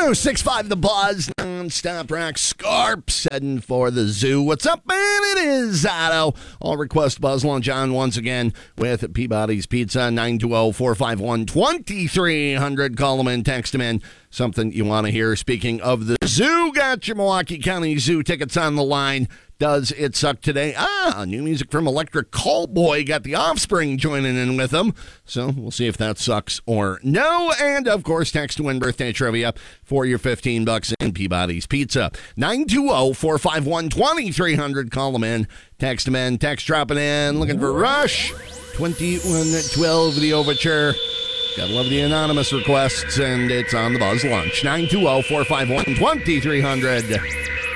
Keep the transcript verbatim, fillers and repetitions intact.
oh six five The Buzz, non-stop rock. Scarps heading for the zoo. What's up, man? It is Otto. All request Buzz Lunch on once again with Peabody's Pizza. Nine two zero, four five one, two three zero zero. Call them in, text them in. Something you want to hear. Speaking of the zoo, got your Milwaukee County Zoo tickets on the line. Does it suck today? Ah, new music from Electric Callboy. Got the Offspring joining in with them. So we'll see if that sucks or no. And, of course, text to win birthday trivia for your fifteen bucks in Peabody's Pizza. nine two zero, four five one, two three zero zero. Call them in. Text them in. Text dropping in. Looking for Rush. twenty-one twelve, the overture. Gotta love the anonymous requests, and it's on the Buzz Lunch. nine two zero, four five one, two three zero zero.